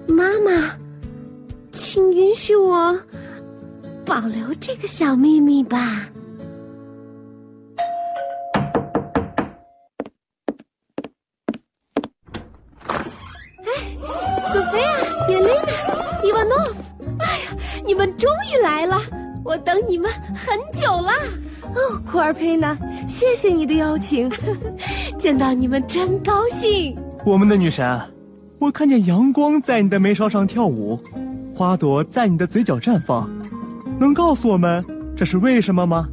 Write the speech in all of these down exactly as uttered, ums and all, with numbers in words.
妈妈，请允许我保留这个小秘密吧。索菲亚、叶琳娜、伊万诺夫，哎呀，你们终于来了！我等你们很久了。 哦，库尔佩娜，谢谢你的邀请。 见到你们真高兴。 我们的女神，我看见阳光在你的眉梢上跳舞，花朵在你的嘴角绽放，能告诉我们这是为什么吗？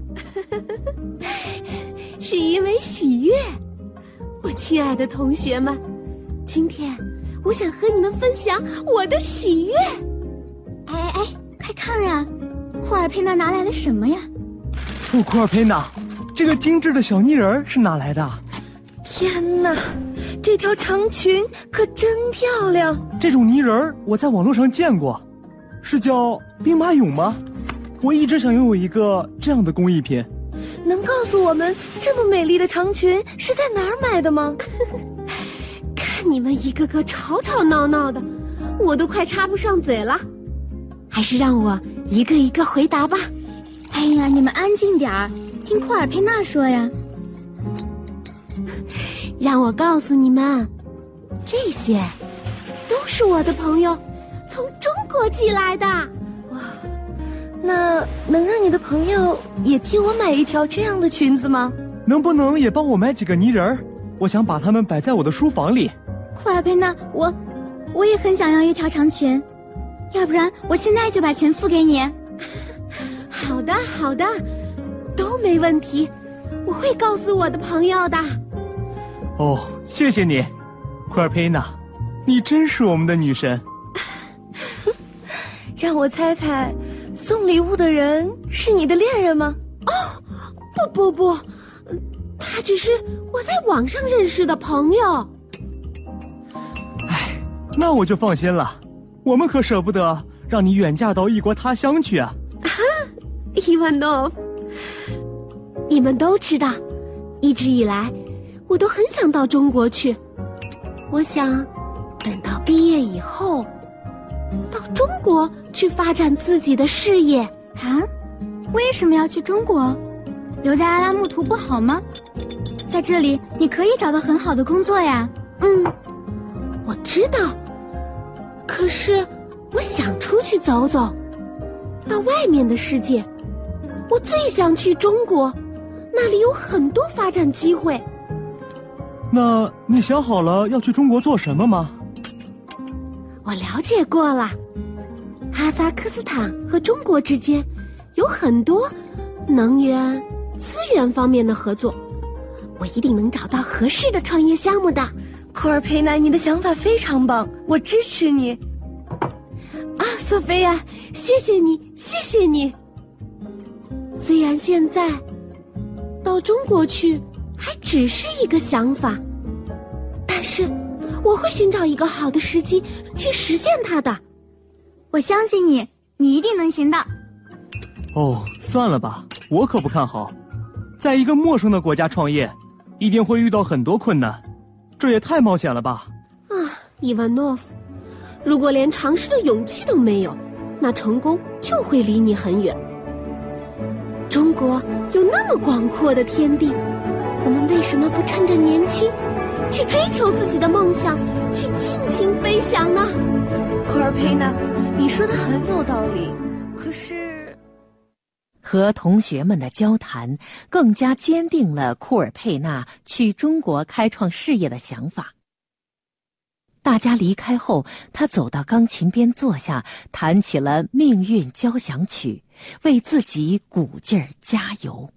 是因为喜悦。我亲爱的同学们，今天我想和你们分享我的喜悦。 哎哎，快看呀，库尔佩娜拿来了什么呀？ 哦，库尔佩娜，这个精致的小泥人是哪来的？ 天哪，这条长裙可真漂亮！ 这种泥人我在网络上见过，是叫兵马俑吗？我一直想拥有一个这样的工艺品。 能告诉我们这么美丽的长裙是在哪儿买的吗？ 看你们一个个吵吵闹闹的，我都快插不上嘴了。还是让我一个一个回答吧。 哎呀，你们安静点儿，听库尔佩娜说呀。 让我告诉你们，这些都是我的朋友从中国寄来的。 哇，那能让你的朋友也替我买一条这样的裙子吗？ 能不能也帮我买几个泥人？我想把它们摆在我的书房里。 库尔佩娜，我我也很想要一条长裙，要不然我现在就把钱付给你。 好的好的，都没问题，我会告诉我的朋友的。 哦，谢谢你，库尔佩娜，你真是我们的女神。 让我猜猜，送礼物的人是你的恋人吗？ 哦，不不不，他只是我在网上认识的朋友。 哎，那我就放心了，我们可舍不得让你远嫁到异国他乡去啊。 伊万诺夫，你们都知道，一直以来我都很想到中国去。我想等到毕业以后到中国去发展自己的事业。 啊？为什么要去中国？留在阿拉木图不好吗？在这里你可以找到很好的工作呀。 嗯，我知道，可是我想出去走走，到外面的世界。我最想去中国，那里有很多发展机会。 那你想好了要去中国做什么吗？ 我了解过了，哈萨克斯坦和中国之间有很多能源、资源方面的合作，我一定能找到合适的创业项目的。 库尔佩娜，你的想法非常棒，我支持你。 啊，索菲亚，谢谢你，谢谢你。虽然现在到中国去还只是一个想法，但是我会寻找一个好的时机去实现它的。 我相信你，你一定能行的。 哦，算了吧，我可不看好，在一个陌生的国家创业，一定会遇到很多困难，这也太冒险了吧。 啊，伊万诺夫，如果连尝试的勇气都没有，那成功就会离你很远。中国有那么广阔的天地，我们为什么不趁着年轻去追求自己的梦想，去尽情飞翔呢？ 库尔佩娜，你说的很有道理，可是和同学们的交谈更加坚定了库尔佩娜去中国开创事业的想法。大家离开后，他走到钢琴边坐下，弹起了《命运交响曲》，为自己鼓劲儿加油。